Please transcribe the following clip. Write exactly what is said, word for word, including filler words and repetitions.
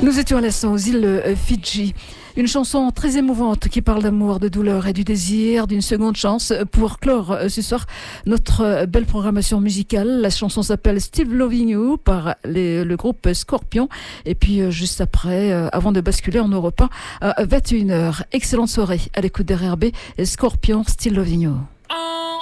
Nous étions à l'instant aux îles Fidji. Une chanson très émouvante qui parle d'amour, de douleur et du désir d'une seconde chance pour clore ce soir notre belle programmation musicale. La chanson s'appelle Still Loving You par les, le groupe Scorpion. Et puis juste après, avant de basculer en Europe un, à vingt et une heures. Excellente soirée à l'écoute d'R R B et Scorpion, Still Loving You.